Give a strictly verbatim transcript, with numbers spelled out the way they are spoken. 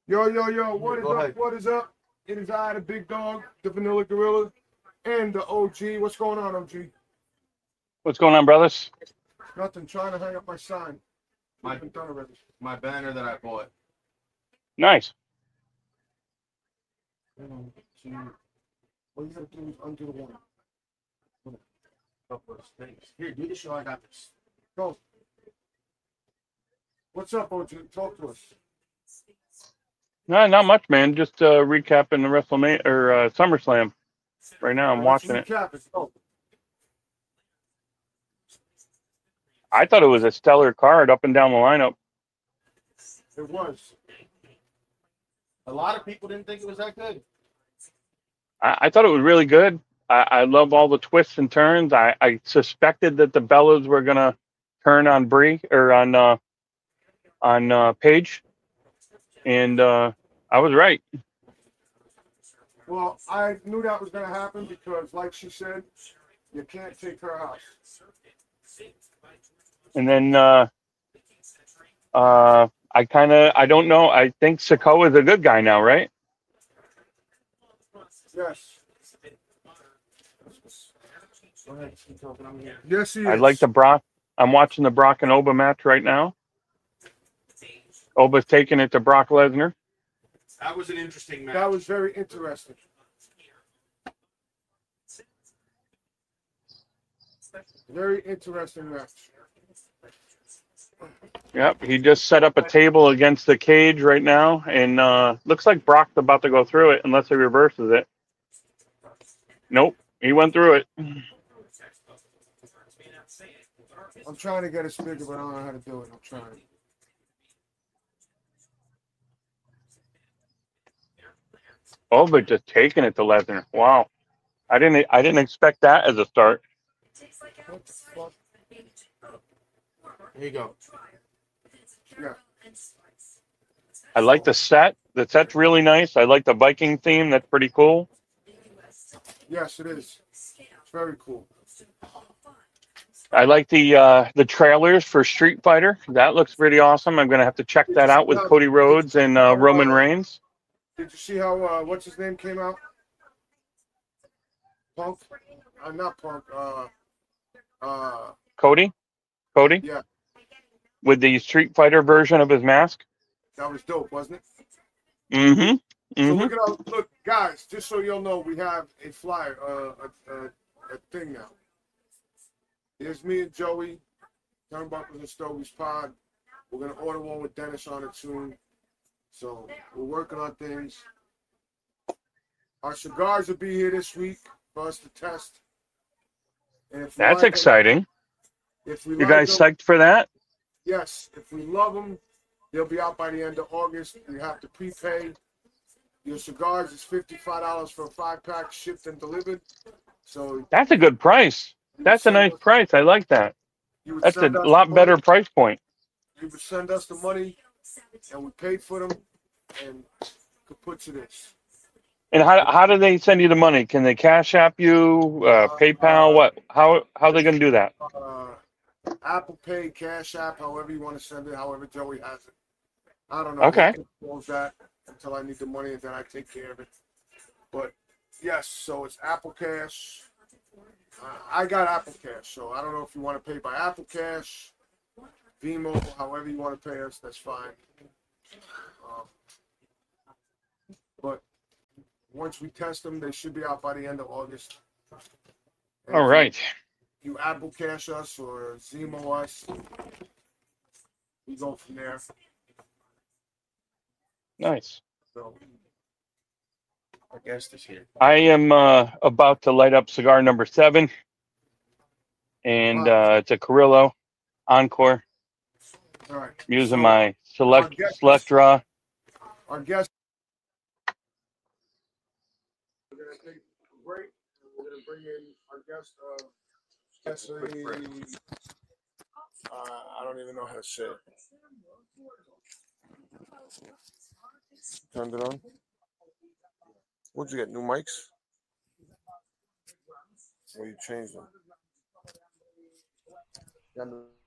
Yo, yo, yo, what is Go up? ahead. What is up? It is I, the big dog, the vanilla gorilla, and the O G. What's going on, O G? What's going on, brothers? Nothing. Trying to hang up my sign. My, I've been done already. my banner that I bought. Nice. Um, see, all you gotta do is undo the one. Couple of things. Here, do the show. I got this. Go. What's up, O G? Talk to us. No, not much, man. Just uh, recapping the WrestleMania or uh, SummerSlam. Right now, I'm Let's watching it. recap it. Go. I thought it was a stellar card up and down the lineup. It was. A lot of people didn't think it was that good. I, I thought it was really good. I, I love all the twists and turns. I, I suspected that the Bellas were gonna turn on Brie or on uh, on uh, Paige, and uh, I was right. Well, I knew that was going to happen because, like she said, you can't take her house. And then uh, uh, I kind of I don't know. I think Sikoa is a good guy now, right? Yes. Go ahead. Keep talking. I'm here. Yes, he is. I like the Brock. I'm watching the Brock and Oba match right now. Oba's taking it to Brock Lesnar. That was an interesting match. That was very interesting. Very interesting match. Yep, he just set up a table against the cage right now, and uh, looks like Brock's about to go through it unless he reverses it. Nope, he went through it. I'm trying to get a speaker, but I don't know how to do it. I'm trying. Oba just taking it to Lesnar. Wow, I didn't I didn't expect that as a start. What the fuck? Here you go. Yeah. I like the set. The set's really nice. I like the Viking theme. That's pretty cool. Yes, it is. It's very cool. I like the uh, the trailers for Street Fighter. That looks pretty awesome. I'm gonna have to check that out with Cody Rhodes and uh, Roman Reigns. Did you see how, uh, what's his name came out? Punk? Uh, not Punk. Uh, uh, Cody, Cody, yeah, with the Street Fighter version of his mask. that was dope, wasn't it? Mm-hmm. So Mm-hmm. look at our, look, guys, just so you'll know, we have a flyer, uh, a, a, a thing now. Here's me and Joey, Turnbuckles and Stogie's Pod. We're going to order one with Dennis on it soon. So we're working on things. Our cigars will be here this week for us to test. And if we That's like 'em- exciting. If we You like guys 'em- psyched for that? Yes, if we love them, they'll be out by the end of August. You have to prepay. Your cigars is fifty-five dollars for a five-pack shipped and delivered. So That's a good price. you That's a would nice send us- price. I like that. you would That's a send us lot the better money. price point. You would send us the money, and we paid for them, and could put to this. And how how do they send you the money? Can they Cash App you, uh, PayPal? What? How how are they gonna do that? Uh, Apple Pay, Cash App, however you want to send it, however Joey has it. I don't know. Okay. He controls that until I need the money, and then I take care of it. But yes, so it's Apple Cash. Uh, I got Apple Cash, so I don't know if you want to pay by Apple Cash, Venmo, however you want to pay us, that's fine. Um, but once we test them, they should be out by the end of August. And All if right. You Apple Cash us or Zemo us. We go from there. Nice. So Our guest is here. I am uh, about to light up cigar number seven, and uh, it's a Carrillo Encore. all right. I'm using So my select our guest- select draw. Our guest. We're gonna take a break. We're gonna bring in our guest. Uh, Jesse. Uh, I don't even know how to say it. Turned it on. What'd you get? New mics? Or you changed them?